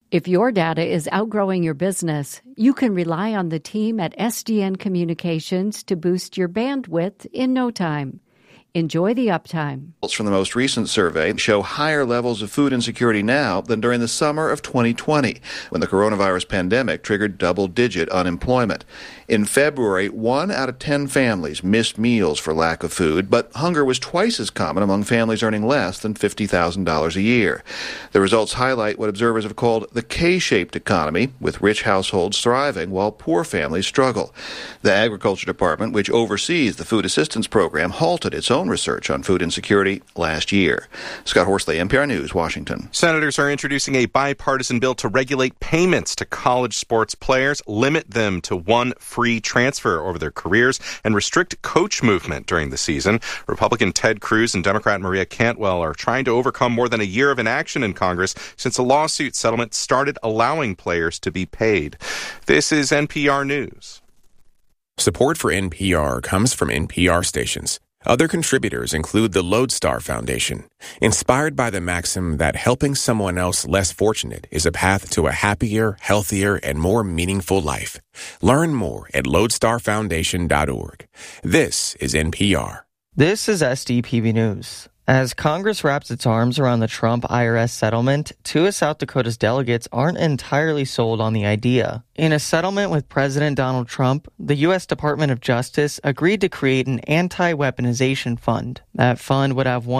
If your data is outgrowing your business, you can rely on the team at SDN Communications to boost your bandwidth in no time. Enjoy the uptime. Results from the most recent survey show higher levels of food insecurity now than during the summer of 2020, when the coronavirus pandemic triggered double-digit unemployment. In February, 1 out of 10 families missed meals for lack of food, but hunger was twice as common among families earning less than $50,000 a year. The results highlight what observers have called the K-shaped economy, with rich households thriving while poor families struggle. The Agriculture Department, which oversees the Food Assistance Program, halted its own research on food insecurity last year. Scott Horsley, NPR News, Washington. Senators are introducing a bipartisan bill to regulate payments to college sports players, limit them to one free transfer over their careers, and restrict coach movement during the season. Republican Ted Cruz and Democrat Maria Cantwell are trying to overcome more than a year of inaction in Congress since a lawsuit settlement started allowing players to be paid. This is NPR News. Support for NPR comes from NPR stations. Other contributors include the Lodestar Foundation, inspired by the maxim that helping someone else less fortunate is a path to a happier, healthier, and more meaningful life. Learn more at lodestarfoundation.org. This is NPR. This is SDPB News. As Congress wraps its arms around the Trump IRS settlement, two of South Dakota's delegates aren't entirely sold on the idea. In a settlement with President Donald Trump, the U.S. Department of Justice agreed to create an anti-weaponization fund. That fund would have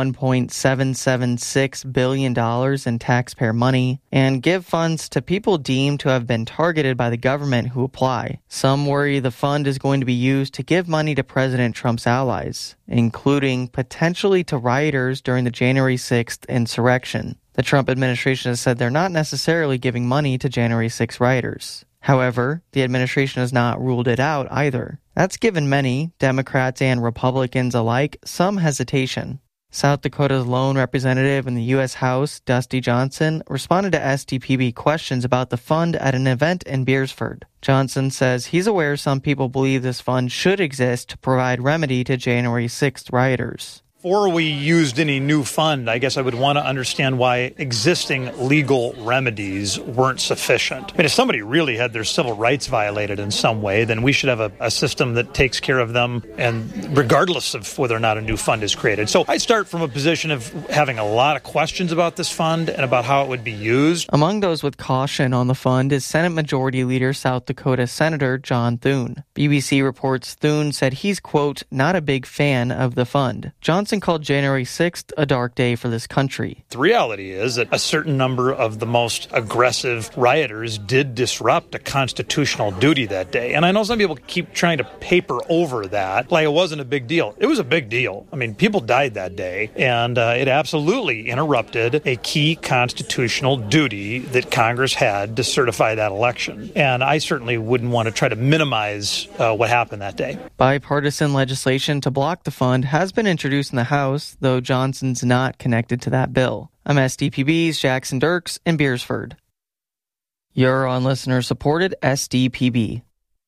$1.776 billion in taxpayer money and give funds to people deemed to have been targeted by the government who apply. Some worry the fund is going to be used to give money to President Trump's allies, including potentially to rioters during the January 6th insurrection. The Trump administration has said they're not necessarily giving money to January 6th rioters. However, the administration has not ruled it out either. That's given many, Democrats and Republicans alike, some hesitation. South Dakota's lone representative in the U.S. House, Dusty Johnson, responded to SDPB questions about the fund at an event in Beersford. Johnson says he's aware some people believe this fund should exist to provide remedy to January 6th rioters. Before we used any new fund, I guess I would want to understand why existing legal remedies weren't sufficient. I mean, if somebody really had their civil rights violated in some way, then we should have a system that takes care of them, and regardless of whether or not a new fund is created. So I start from a position of having a lot of questions about this fund and about how it would be used. Among those with caution on the fund is Senate Majority Leader South Dakota Senator John Thune. BBC reports Thune said he's, quote, not a big fan of the fund. Johnson called January 6th a dark day for this country. The reality is that a certain number of the most aggressive rioters did disrupt a constitutional duty that day. And I know some people keep trying to paper over that like it wasn't a big deal. It was a big deal. I mean, people died that day, and it absolutely interrupted a key constitutional duty that Congress had to certify that election. And I certainly wouldn't want to try to minimize what happened that day. Bipartisan legislation to block the fund has been introduced in the House, though Johnson's not connected to that bill. I'm SDPB's Jackson Dirks in Beersford. You're on listener-supported SDPB.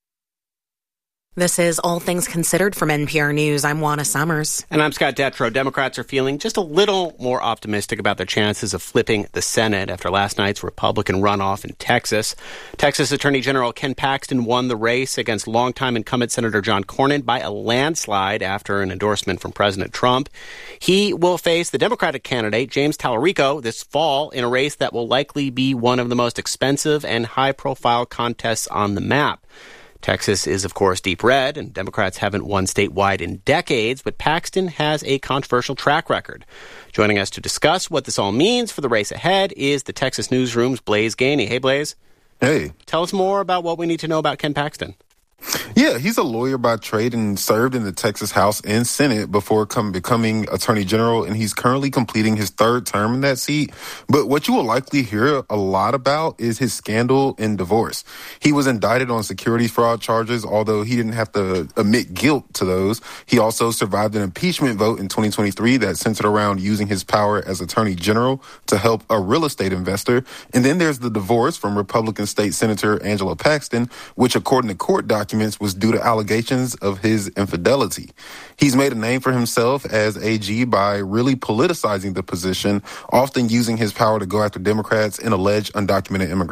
This is All Things Considered from NPR News. I'm Juana Summers. And I'm Scott Detrow. Democrats are feeling just a little more optimistic about their chances of flipping the Senate after last night's Republican runoff in Texas. Texas Attorney General Ken Paxton won the race against longtime incumbent Senator John Cornyn by a landslide after an endorsement from President Trump. He will face the Democratic candidate, James Tallarico, this fall in a race that will likely be one of the most expensive and high-profile contests on the map. Texas is, of course, deep red, and Democrats haven't won statewide in decades, but Paxton has a controversial track record. Joining us to discuss what this all means for the race ahead is the Texas Newsroom's Blaise Gainey. Hey, Blaise. Hey. Tell us more about what we need to know about Ken Paxton. Yeah, he's a lawyer by trade and served in the Texas House and Senate before becoming Attorney General, and he's currently completing his third term in that seat. But what you will likely hear a lot about is his scandal in divorce. He was indicted on securities fraud charges, although he didn't have to admit guilt to those. He also survived an impeachment vote in 2023 that centered around using his power as Attorney General to help a real estate investor. And then there's the divorce from Republican State Senator Angela Paxton, which, according to court documents, was due to allegations of his infidelity. He's made a name for himself as AG by really politicizing the position, often using his power to go after Democrats and alleged undocumented immigrants.